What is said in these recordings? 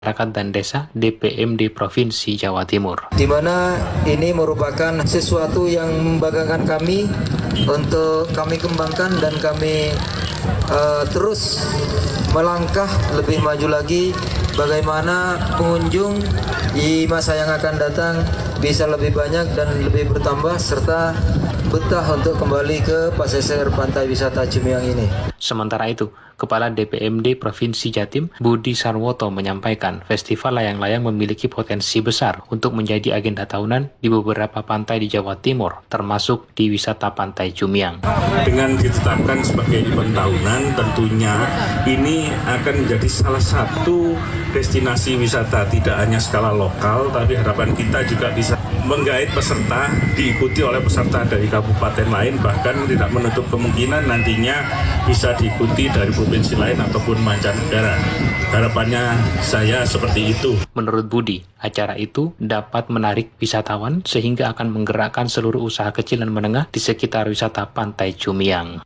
Masyarakat dan Desa DPMD Provinsi Jawa Timur. Di mana ini merupakan sesuatu yang membanggakan kami untuk kami kembangkan dan kami terus melangkah lebih maju lagi bagaimana pengunjung di masa yang akan datang bisa lebih banyak dan lebih bertambah serta betah untuk kembali ke pesisir pantai wisata Jumiang ini. Sementara itu, Kepala DPMD Provinsi Jatim, Budi Sarwoto menyampaikan festival layang-layang memiliki potensi besar untuk menjadi agenda tahunan di beberapa pantai di Jawa Timur, termasuk di wisata pantai Jumiang. Dengan ditetapkan sebagai event tahunan, tentunya ini akan menjadi salah satu destinasi wisata tidak hanya skala lokal, tapi harapan kita juga bisa menggait peserta, diikuti oleh peserta dari kabupaten lain, bahkan tidak menutup kemungkinan nantinya bisa diikuti dari provinsi lain ataupun mancanegara. Harapannya saya seperti itu. Menurut Budi, acara itu dapat menarik wisatawan sehingga akan menggerakkan seluruh usaha kecil dan menengah di sekitar wisata pantai Jumiang.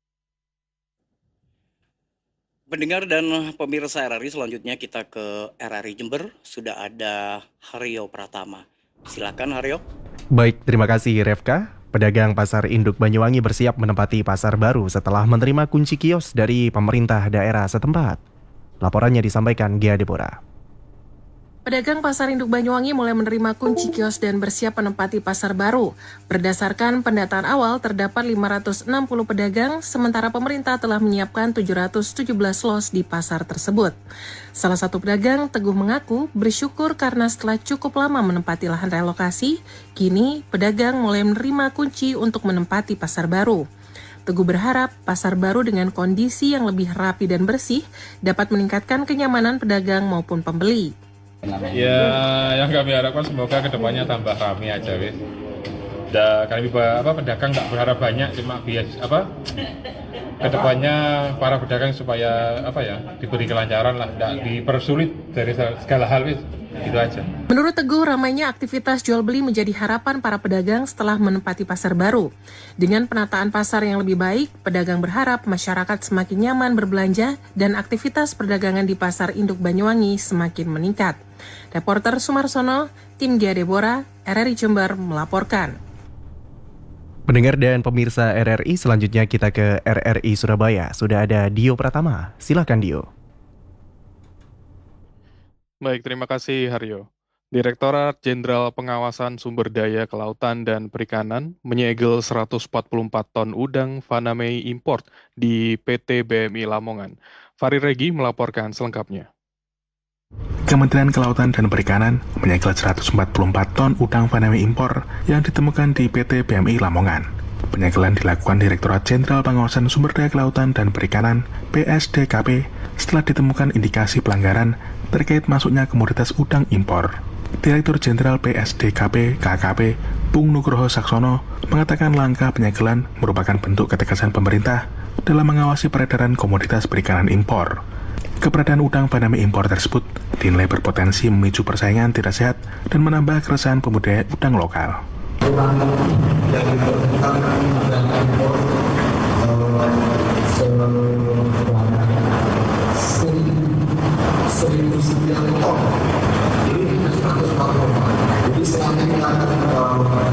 Pendengar dan pemirsa RRI, selanjutnya kita ke RRI Jember. Sudah ada Haryo Pratama. Silakan Haryo. Baik, terima kasih Refka. Pedagang Pasar Induk Banyuwangi bersiap menempati pasar baru setelah menerima kunci kios dari pemerintah daerah setempat. Laporannya disampaikan Gia Deborah. Pedagang Pasar Induk Banyuwangi mulai menerima kunci kios dan bersiap menempati pasar baru. Berdasarkan pendataan awal, terdapat 560 pedagang, sementara pemerintah telah menyiapkan 717 los di pasar tersebut. Salah satu pedagang, Teguh, mengaku bersyukur karena setelah cukup lama menempati lahan relokasi, kini pedagang mulai menerima kunci untuk menempati pasar baru. Teguh berharap pasar baru dengan kondisi yang lebih rapi dan bersih dapat meningkatkan kenyamanan pedagang maupun pembeli. Ya, yang kami harapkan semoga kedepannya tambah ramai aja, wis. Kami pedagang nggak berharap banyak, cuma kedepannya para pedagang supaya diberi kelancaran lah, nggak dipersulit dari segala hal, wis. Gitu aja. Menurut Teguh, ramainya aktivitas jual beli menjadi harapan para pedagang setelah menempati pasar baru. Dengan penataan pasar yang lebih baik, pedagang berharap masyarakat semakin nyaman berbelanja dan aktivitas perdagangan di Pasar Induk Banyuwangi semakin meningkat. Reporter Sumarsono, tim Gia Deborah, RRI Jember melaporkan. Pendengar dan pemirsa RRI, selanjutnya kita ke RRI Surabaya. Sudah ada Dio Pratama. Silakan Dio. Baik, terima kasih Haryo. Direktorat Jenderal Pengawasan Sumber Daya Kelautan dan Perikanan menyegel 144 ton udang Faname import di PT BMI Lamongan. Fari Regi melaporkan selengkapnya. Kementerian Kelautan dan Perikanan menyegel 144 ton udang Faname impor yang ditemukan di PT BMI Lamongan. Penyegelan dilakukan Direktorat Jenderal Pengawasan Sumber Daya Kelautan dan Perikanan (PSDKP) setelah ditemukan indikasi pelanggaran terkait masuknya komoditas udang impor. Direktur Jenderal PSDKP KKP Bung Nugroho Saksono mengatakan langkah penyegelan merupakan bentuk ketegasan pemerintah dalam mengawasi peredaran komoditas perikanan impor. Keberadaan udang Faname impor tersebut dinilai berpotensi memicu persaingan tidak sehat dan menambah keresahan pembudidaya udang lokal. Udang yang diperlukan udang impor seribu sekian ton, jadi 140 ton. Jadi selama ini kita